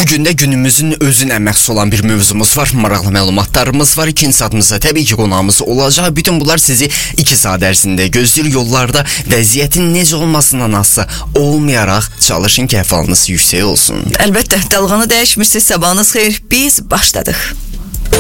Bugün də günümüzün özünə məxsus olan bir mövzumuz var, maraqlı məlumatlarımız var. İkinci saatımızda təbii ki qonağımız olacaq. Bütün bunlar sizi 2 saat ərzində gözləyir. Yollarda vəziyyətin necə olmasından asılı olmayaraq çalışın ki, əhvalınız yüksək olsun. Əlbəttə, dalğanı dəyişmirsiniz, sabahınız xeyir. Biz başladıq.